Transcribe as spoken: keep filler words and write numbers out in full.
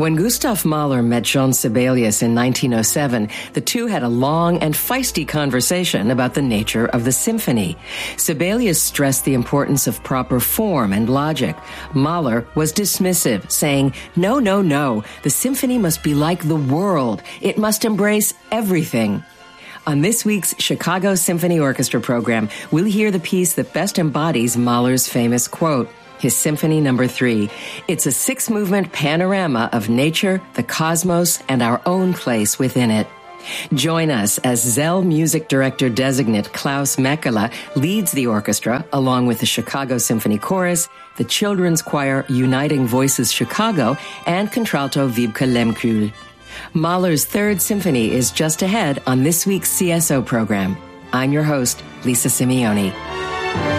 When Gustav Mahler met Jean Sibelius in nineteen oh seven, the two had a long and feisty conversation about the nature of the symphony. Sibelius stressed the importance of proper form and logic. Mahler was dismissive, saying, "No, no, no, the symphony must be like the world. It must embrace everything." On this week's Chicago Symphony Orchestra program, we'll hear the piece that best embodies Mahler's famous quote, his Symphony Number Three. It's a six-movement panorama of nature, the cosmos, and our own place within it. Join us as Zell Music Director Designate Klaus Mekela leads the orchestra, along with the Chicago Symphony Chorus, the Children's Choir Uniting Voices Chicago, and contralto Wiebke Lemkühl. Mahler's Third Symphony is just ahead on this week's C S O program. I'm your host, Lisa Simeone.